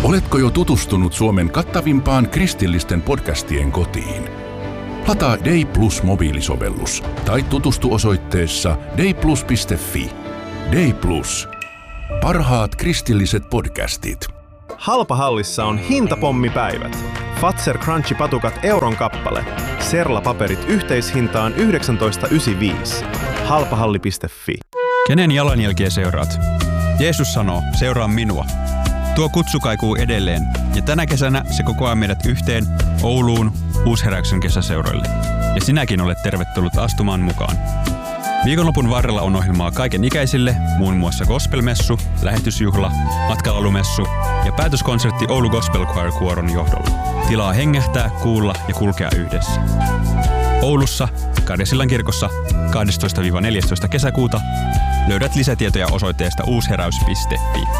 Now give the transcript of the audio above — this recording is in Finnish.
Oletko jo tutustunut Suomen kattavimpaan kristillisten podcastien kotiin? Lataa Day Plus mobiilisovellus tai tutustu osoitteessa dayplus.fi. Day Plus. Parhaat kristilliset podcastit. Halpahallissa on hintapommipäivät. Fazer Crunchy-patukat euron kappale. Serla-paperit yhteishintaan 19,95. Halpahalli.fi. Kenen jalanjälkiä seuraat? Jeesus sanoo, seuraa minua. Tuo kutsu kaikuu edelleen, ja tänä kesänä se kokoaa meidät yhteen Ouluun Uusheräyksen kesäseuroille. Ja sinäkin olet tervetullut astumaan mukaan. Viikonlopun varrella on ohjelmaa kaiken ikäisille, muun muassa gospelmessu, lähetysjuhla, matkailumessu ja päätöskonsertti Oulu Gospel Choir kuoron johdolla. Tilaa hengähtää, kuulla ja kulkea yhdessä. Oulussa, Karjasillan kirkossa 12-14 kesäkuuta löydät lisätietoja osoitteesta uusheräys.fi.